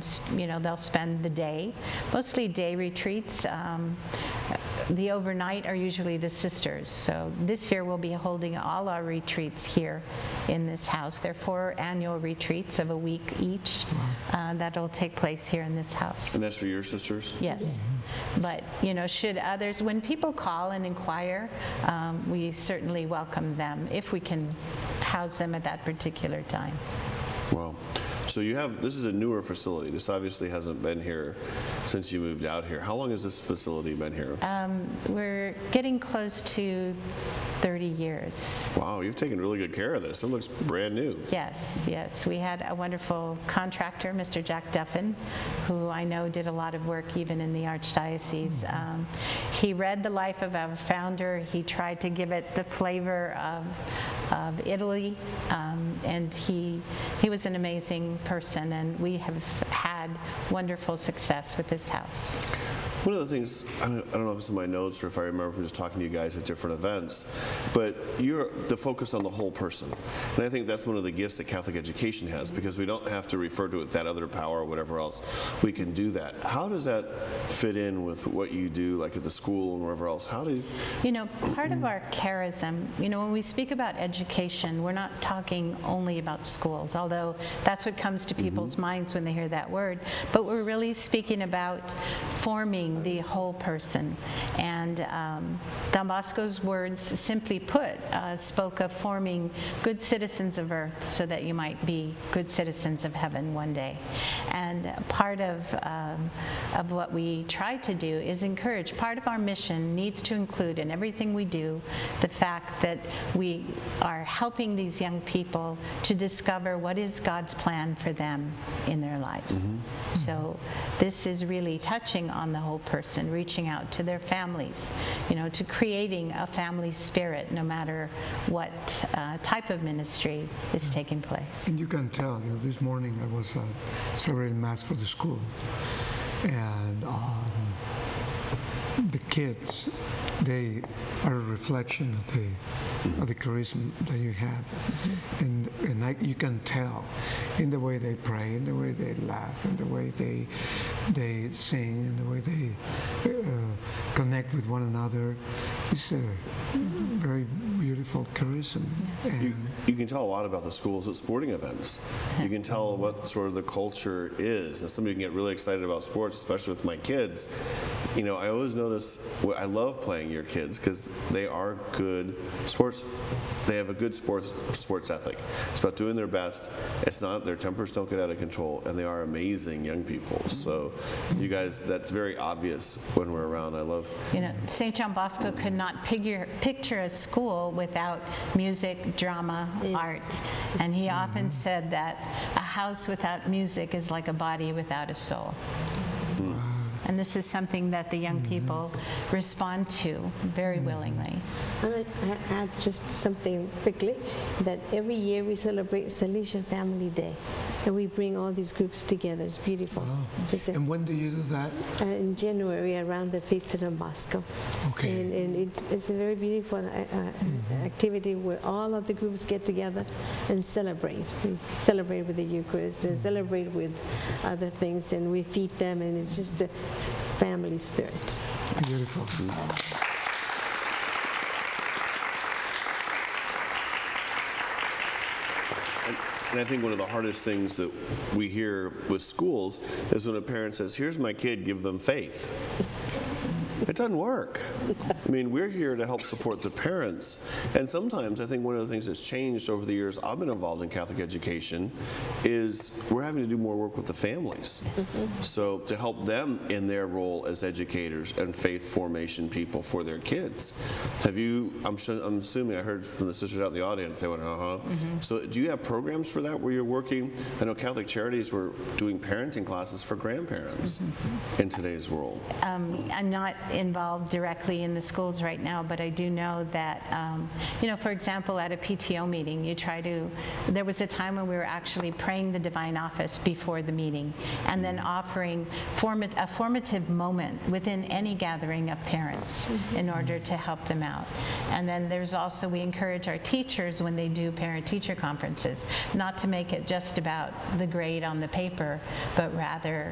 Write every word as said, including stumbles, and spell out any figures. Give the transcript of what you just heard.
s- you know, they'll spend the day, mostly day retreats. Um, the overnight are usually the sisters. So this year we'll be holding all our retreats here in this house. They're four annual retreats of a week each uh, that'll take place here in this house. And that's for your sisters? Yes. But, you know, should others, when people call and inquire, um, we certainly welcome them if we can house them at that particular time. Well, so you have, this is a newer facility. This obviously hasn't been here since you moved out here. How long has this facility been here? Um, we're getting close to thirty years. Wow, you've taken really good care of this. It looks brand new. Yes, yes. We had a wonderful contractor, Mister Jack Duffin, who I know did a lot of work even in the Archdiocese. Um, he read the life of our founder. He tried to give it the flavor of, of Italy, um, and he, he was an amazing person, and we have had wonderful success with this house. One of the things, I don't, I don't know if it's in my notes or if I remember from just talking to you guys at different events, but you're the focus on the whole person. And I think that's one of the gifts that Catholic education has, because we don't have to refer to it that other power or whatever else. We can do that. How does that fit in with what you do, like at the school and wherever else? How do you... You know, part of our charism, you know, when we speak about education, we're not talking only about schools, although that's what comes to people's mm-hmm. minds when they hear that word. But we're really speaking about forming the whole person. And um, Don Bosco's words, simply put, uh, spoke of forming good citizens of earth so that you might be good citizens of heaven one day. And part of, um, of what we try to do is encourage. Part of our mission needs to include in everything we do the fact that we are helping these young people to discover what is God's plan for them in their lives. Mm-hmm. So this is really touching on the whole person, reaching out to their families, you know, to creating a family spirit no matter what uh, type of ministry is taking place. And you can tell, you know, this morning I was uh, celebrating Mass for the school, and um, the kids, they are a reflection of the of the charisma that you have, mm-hmm. and and I, you can tell in the way they pray, in the way they laugh, in the way they they sing, in the way they uh, connect with one another. It's a mm-hmm. very beautiful charisma. Yes. You, you can tell a lot about the schools at sporting events. You can tell what sort of the culture is. And somebody can get really excited about sports, especially with my kids. You know, I always notice, I love playing your kids because they are good sports. They have a good sports sports ethic. It's about doing their best. It's not, their tempers don't get out of control, and they are amazing young people. So you guys, that's very obvious when we're around. I love. You know, Saint John Bosco could not picture, picture a school without music, drama, yeah. art. And he mm-hmm. often said that a house without music is like a body without a soul. Mm. And this is something that the young people respond to very willingly. I add just something quickly, that every year we celebrate Salesian Family Day, and we bring all these groups together. It's beautiful. Wow. And when do you do that? Uh, in January, around the Feast of Don Bosco. Okay. And, and it's, it's a very beautiful uh, mm-hmm. activity where all of the groups get together and celebrate. We celebrate with the Eucharist and celebrate with other things, and we feed them, and it's just a family spirit. Beautiful. And, and I think one of the hardest things that we hear with schools is when a parent says, here's my kid, give them faith. It doesn't work. I mean, we're here to help support the parents. And sometimes I think one of the things that's changed over the years I've been involved in Catholic education is we're having to do more work with the families. Mm-hmm. So to help them in their role as educators and faith formation people for their kids. Have you, I'm, sure, I'm assuming I heard from the sisters out in the audience, they went, uh-huh. Mm-hmm. So do you have programs for that where you're working? I know Catholic Charities were doing parenting classes for grandparents mm-hmm. in today's world. Um, I'm not involved directly in the schools right now, but I do know that, um, you know, for example, at a P T O meeting, you try to, there was a time when we were actually praying the divine office before the meeting, and then offering format, a formative moment within any gathering of parents in order to help them out. And then there's also, we encourage our teachers when they do parent-teacher conferences, not to make it just about the grade on the paper, but rather